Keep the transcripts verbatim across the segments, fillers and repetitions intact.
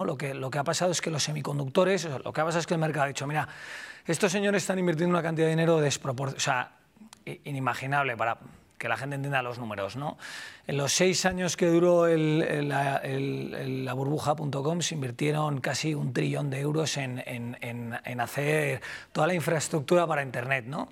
lo que, lo que ha pasado es que los semiconductores, o sea, lo que ha pasado es que el mercado ha dicho, mira, estos señores están invirtiendo una cantidad de dinero desproporcionada, o sea, inimaginable para que la gente entienda los números, ¿no? En los seis años que duró el, el, el, el, la burbuja punto com se invirtieron casi un trillón de euros en, en, en, en hacer toda la infraestructura para Internet, ¿no?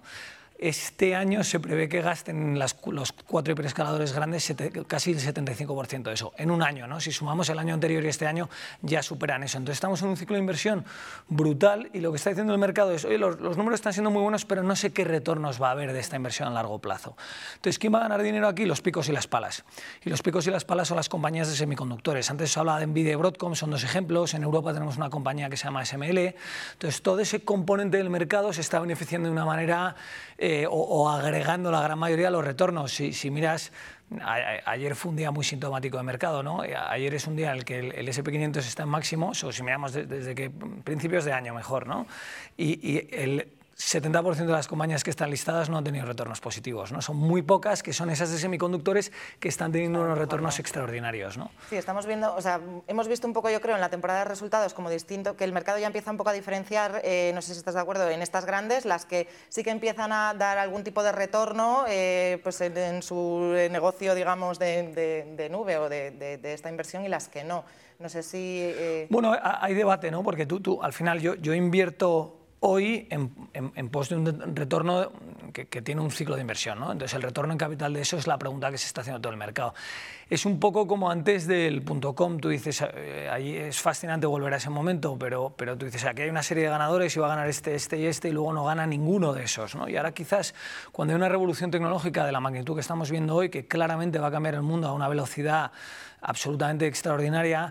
Este año se prevé que gasten las, los cuatro hiperescaladores grandes sete, casi el setenta y cinco por ciento de eso, en un año, ¿no? Si sumamos el año anterior y este año, ya superan eso. Entonces estamos en un ciclo de inversión brutal y lo que está diciendo el mercado es, oye, los, los números están siendo muy buenos, pero no sé qué retornos va a haber de esta inversión a largo plazo. Entonces, ¿quién va a ganar dinero aquí? Los picos y las palas. Y los picos y las palas son las compañías de semiconductores. Antes se hablaba de Nvidia y Broadcom, son dos ejemplos. En Europa tenemos una compañía que se llama S M L. Entonces, todo ese componente del mercado se está beneficiando de una manera... Eh, o, o agregando la gran mayoría de los retornos. Si, si miras, a, a, ayer fue un día muy sintomático de mercado, ¿no? Ayer es un día en el que el, el ese and pe quinientos está en máximos, o si miramos de, desde que principios de año mejor, ¿no? Y, y el setenta por ciento de las compañías que están listadas no han tenido retornos positivos, ¿no? Son muy pocas que son esas de semiconductores que están teniendo unos retornos extraordinarios, ¿no? Sí, estamos viendo, o sea, hemos visto un poco, yo creo, en la temporada de resultados como distinto, que el mercado ya empieza un poco a diferenciar, eh, no sé si estás de acuerdo, en estas grandes, las que sí que empiezan a dar algún tipo de retorno eh, pues en, en su negocio, digamos, de, de, de nube o de, de, de esta inversión y las que no. No sé si... Eh... Bueno, hay debate, ¿no? Porque tú, tú al final, yo, yo invierto... hoy en, en, en pos de un retorno que, que tiene un ciclo de inversión, ¿no? Entonces el retorno en capital de eso es la pregunta que se está haciendo todo el mercado. Es un poco como antes del punto com, tú dices, eh, ahí es fascinante volver a ese momento, pero, pero tú dices, aquí hay una serie de ganadores y va a ganar este, este y este y luego no gana ninguno de esos, ¿no? Y ahora quizás cuando hay una revolución tecnológica de la magnitud que estamos viendo hoy, que claramente va a cambiar el mundo a una velocidad absolutamente extraordinaria,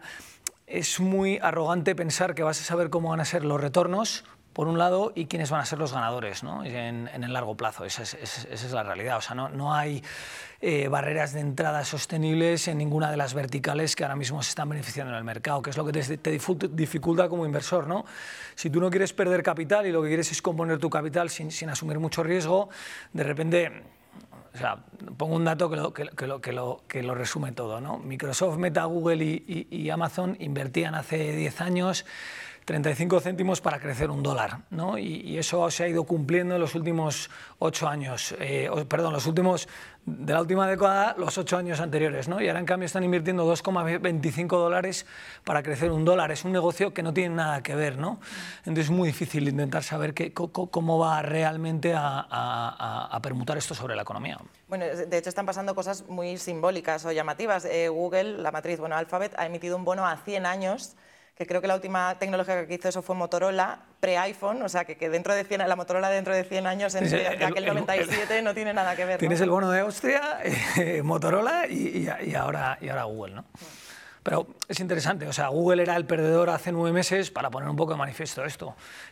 es muy arrogante pensar que vas a saber cómo van a ser los retornos, por un lado, y quiénes van a ser los ganadores, ¿no? en, en el largo plazo. Esa es, esa es la realidad. O sea, no, no hay eh, barreras de entrada sostenibles en ninguna de las verticales que ahora mismo se están beneficiando en el mercado, que es lo que te, te dificulta como inversor, ¿no? Si tú no quieres perder capital y lo que quieres es componer tu capital sin, sin asumir mucho riesgo, de repente... O sea, pongo un dato que lo, que, que lo, que lo, que lo resume todo, ¿no? Microsoft, Meta, Google y, y, y Amazon invertían hace diez años treinta y cinco céntimos para crecer un dólar, ¿no? Y, y eso se ha ido cumpliendo en los últimos ocho años, eh, perdón, los últimos, de la última década, los ocho años anteriores, ¿no? Y ahora en cambio están invirtiendo dos coma veinticinco dólares para crecer un dólar. Es un negocio que no tiene nada que ver, ¿no? Entonces es muy difícil intentar saber qué, cómo va realmente a, a, a permutar esto sobre la economía. Bueno, de hecho están pasando cosas muy simbólicas o llamativas. Eh, Google, la matriz, bueno, Alphabet, ha emitido un bono a cien años, que creo que la última tecnología que hizo eso fue Motorola, pre-iPhone, o sea, que, que dentro de cien, la Motorola dentro de cien años, en, sí, de el, aquel el, noventa y siete, el, no tiene nada que ver, tienes ¿no? el bono de Austria, eh, Motorola y, y, y, ahora, y ahora Google, ¿no? Pero es interesante, o sea, Google era el perdedor hace nueve meses, para poner un poco de manifiesto esto,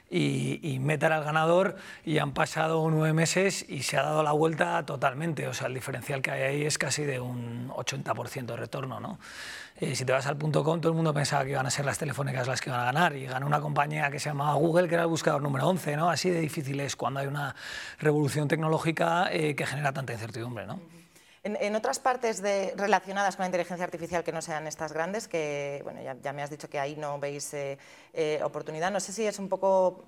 y, y Meta era el ganador, y han pasado nueve meses y se ha dado la vuelta totalmente, o sea, el diferencial que hay ahí es casi de un ochenta por ciento de retorno, ¿no? Eh, si te vas al punto com, todo el mundo pensaba que iban a ser las telefónicas las que iban a ganar, y ganó una compañía que se llamaba Google, que era el buscador número once, ¿no? Así de difícil es cuando hay una revolución tecnológica eh, que genera tanta incertidumbre, ¿no? En, en otras partes de, relacionadas con la inteligencia artificial que no sean estas grandes, que bueno, ya, ya me has dicho que ahí no veis eh, eh, oportunidad, no sé si es un poco,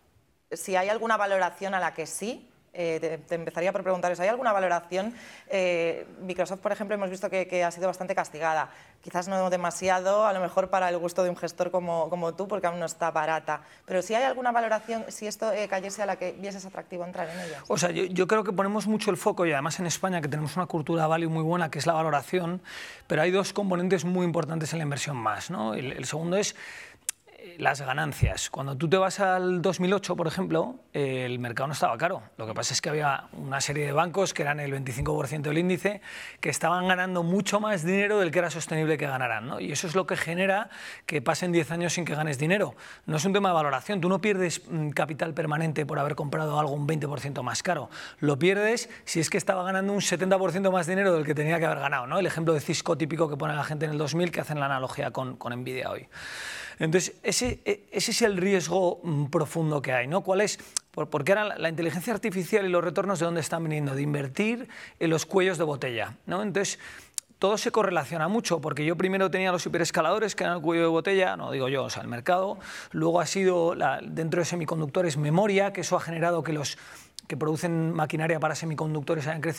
si hay alguna valoración a la que sí. Eh, te, te empezaría por preguntaros, ¿hay alguna valoración? Eh, Microsoft, por ejemplo, hemos visto que, que ha sido bastante castigada, quizás no demasiado, a lo mejor para el gusto de un gestor como, como tú, porque aún no está barata, pero si hay alguna valoración, si esto eh, cayese a la que vieses atractivo entrar en ella. O sea, yo, yo creo que ponemos mucho el foco, y además en España, que tenemos una cultura value muy buena, que es la valoración, pero hay dos componentes muy importantes en la inversión más, ¿no? El, el segundo es las ganancias. Cuando tú te vas al dos mil ocho, por ejemplo, eh, el mercado no estaba caro. Lo que pasa es que había una serie de bancos que eran el veinticinco por ciento del índice, que estaban ganando mucho más dinero del que era sostenible que ganaran, ¿no? Y eso es lo que genera que pasen diez años sin que ganes dinero. No es un tema de valoración. Tú no pierdes mm, capital permanente por haber comprado algo un veinte por ciento más caro. Lo pierdes si es que estaba ganando un setenta por ciento más dinero del que tenía que haber ganado, ¿no? El ejemplo de Cisco típico que pone la gente en el dos mil, que hacen la analogía con, con Nvidia hoy. Entonces, ese, ese es el riesgo mm, profundo que hay, ¿no? ¿Cuál es? Porque ahora la inteligencia artificial y los retornos, ¿de dónde están viniendo? De invertir en los cuellos de botella, ¿no? Entonces, todo se correlaciona mucho, porque yo primero tenía los hiperescaladores, que eran el cuello de botella, no digo yo, o sea, el mercado. Luego ha sido, la, dentro de semiconductores, memoria, que eso ha generado que los que producen maquinaria para semiconductores hayan crecido